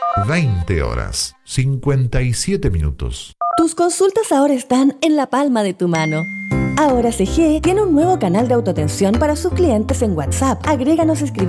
20 horas, 57 minutos. Tus consultas ahora están en la palma de tu mano. Ahora CG tiene un nuevo canal de autoatención para sus clientes en WhatsApp. Agréganos escribiendo